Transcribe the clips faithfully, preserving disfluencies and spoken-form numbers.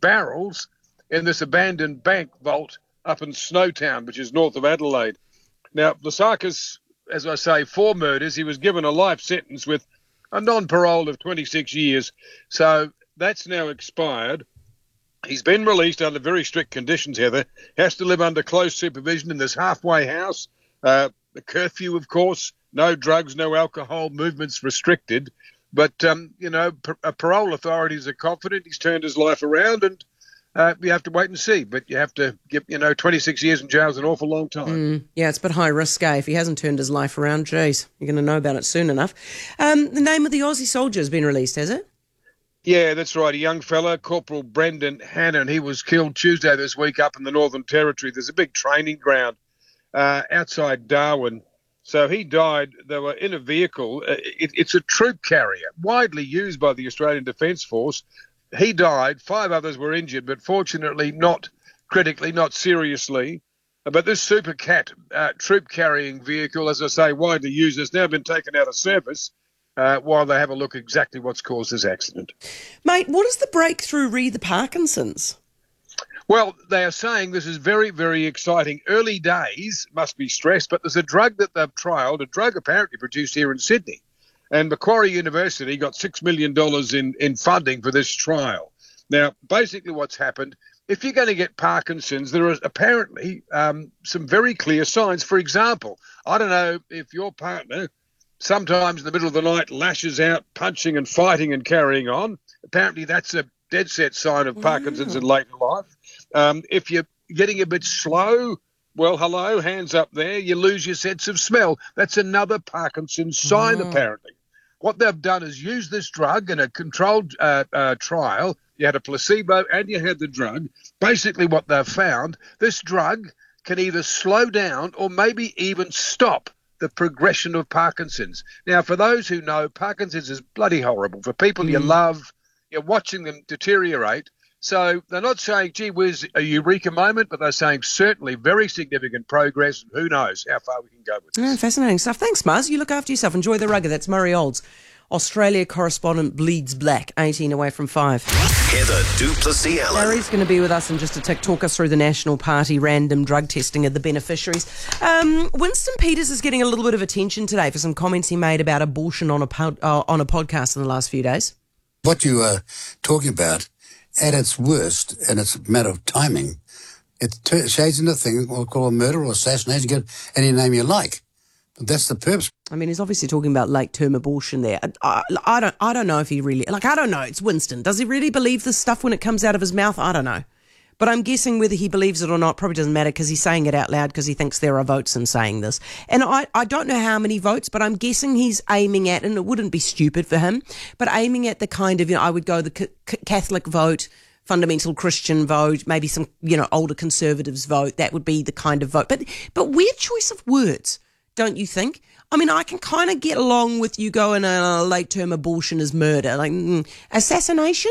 barrels in this abandoned bank vault up in Snowtown, which is north of Adelaide. Now, Lasakis, as I say, for murders, he was given a life sentence with a non-parole of twenty-six years. So that's now expired. He's been released under very strict conditions, Heather. Has to live under close supervision in this halfway house. Uh, the curfew, of course, no drugs, no alcohol, movements restricted. But, um, you know, par- parole authorities are confident he's turned his life around, and uh, we have to wait and see. But you have to give, you know, twenty-six years in jail is an awful long time. Mm, yeah, it's a bit high risk, eh? If he hasn't turned his life around, geez, you're going to know about it soon enough. Um, the name of the Aussie soldier has been released, has it? Yeah, that's right. A young fella, Corporal Brendan Hannon. He was killed Tuesday this week up in the Northern Territory. There's a big training ground uh, outside Darwin. So he died. They were in a vehicle. It, it's a troop carrier, widely used by the Australian Defence Force. He died. Five others were injured, but fortunately not critically, not seriously. But this Super Cat uh, troop-carrying vehicle, as I say, widely used, has now been taken out of service uh, while they have a look exactly what's caused this accident. Mate, what does the breakthrough re the Parkinson's? Well, they are saying this is very, very exciting. Early days, must be stressed, but there's a drug that they've trialled, a drug apparently produced here in Sydney. And Macquarie University got six million dollars in, in funding for this trial. Now, basically what's happened, if you're going to get Parkinson's, there is apparently um, some very clear signs. For example, I don't know if your partner sometimes in the middle of the night lashes out, punching and fighting and carrying on. Apparently that's a dead set sign of Parkinson's in later life. Um, if you're getting a bit slow, well, hello, hands up there, you lose your sense of smell. That's another Parkinson's sign, oh. apparently. What they've done is use this drug in a controlled uh, uh, trial. You had a placebo and you had the drug. Basically what they've found, this drug can either slow down or maybe even stop the progression of Parkinson's. Now, for those who know, Parkinson's is bloody horrible. For people mm. you love, you're watching them deteriorate. So they're not saying, gee whiz, a eureka moment, but they're saying certainly very significant progress. Who knows how far we can go with this. Yeah, fascinating stuff. Thanks, Mars. You look after yourself. Enjoy the rugger. That's Murray Olds. Australia correspondent bleeds black, eighteen away from five. Heather du Plessis-Allen. Larry's going to be with us in just a tick, talk us through the National Party random drug testing of the beneficiaries. Um, Winston Peters is getting a little bit of attention today for some comments he made about abortion on a, pod, uh, on a podcast in the last few days. What you are talking about, at its worst, and it's a matter of timing, it t- shades into a thing we'll call a murder or assassination, get any name you like. But that's the purpose. I mean, he's obviously talking about late-term abortion there. I, I, I don't I don't know if he really... Like, I don't know. It's Winston. Does he really believe this stuff when it comes out of his mouth? I don't know. But I'm guessing whether he believes it or not probably doesn't matter because he's saying it out loud because he thinks there are votes in saying this. And I, I don't know how many votes, but I'm guessing he's aiming at, and it wouldn't be stupid for him, but aiming at the kind of, you know, I would go the c- Catholic vote, fundamental Christian vote, maybe some, you know, older conservatives vote. That would be the kind of vote. But but weird choice of words, don't you think? I mean, I can kind of get along with you going a late-term abortion is murder. Like, mm, assassination?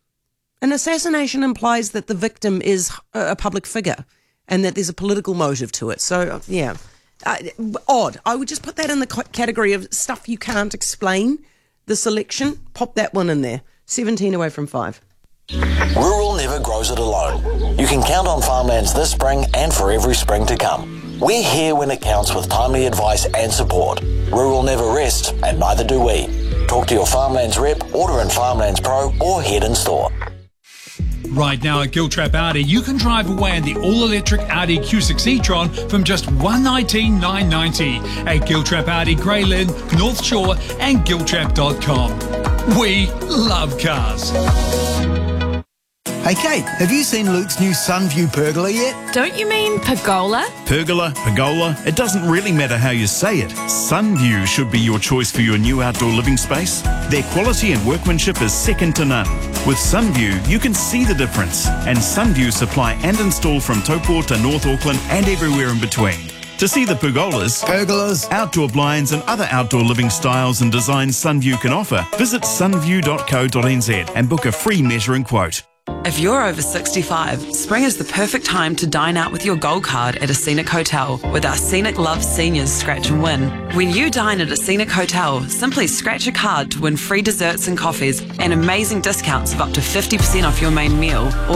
An assassination implies that the victim is a public figure and that there's a political motive to it. So, yeah, uh, odd. I would just put that in the category of stuff you can't explain, the selection. Pop that one in there. seventeen away from five. Rural never grows it alone. You can count on Farmlands this spring and for every spring to come. We're here when it counts with timely advice and support. Rural never rests, and neither do we. Talk to your Farmlands rep, order in Farmlands Pro, or head in store. Right now at Giltrap Audi, you can drive away in the all-electric Audi Q six e-tron from just one hundred nineteen thousand nine hundred ninety dollars at Giltrap Audi, Grey Lynn, North Shore and giltrap dot com. We love cars. Hey Kate, have you seen Luke's new Sunview pergola yet? Don't you mean pergola? Pergola, pergola, it doesn't really matter how you say it. Sunview should be your choice for your new outdoor living space. Their quality and workmanship is second to none. With Sunview, you can see the difference. And Sunview supply and install from Taupo to North Auckland and everywhere in between. To see the pergolas, pergolas, outdoor blinds and other outdoor living styles and designs Sunview can offer, visit sunview dot co dot n z and book a free measuring quote. If you're over sixty-five, spring is the perfect time to dine out with your gold card at a Scenic Hotel with our Scenic Love Seniors Scratch and Win. When you dine at a Scenic Hotel, simply scratch a card to win free desserts and coffees and amazing discounts of up to fifty percent off your main meal, or